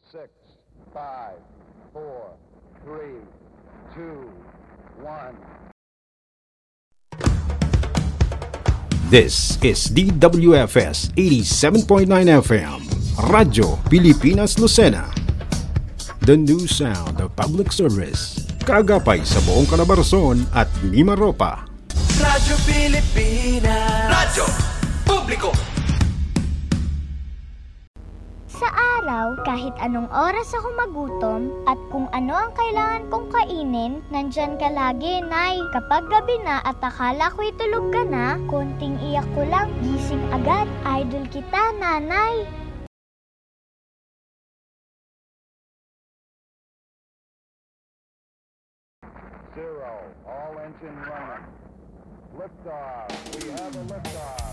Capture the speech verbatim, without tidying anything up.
six, five, four, three, two, one. This is D W F S eighty-seven point nine F M, Radyo Pilipinas Lucena. The new sound of public service. Kaagapay sa buong Calabarzon at Mimaropa. Radyo Pilipinas. Radyo Publiko. Sa araw, kahit anong oras ako magutom at kung ano ang kailangan kong kainin, nandyan ka lagi, Nay. Kapag gabi na at akala ko'y tulog ka na, konting iyak ko lang, gising agad. Idol kita, Nanay. Zero, all engine running. Liftoff, we have a liftoff.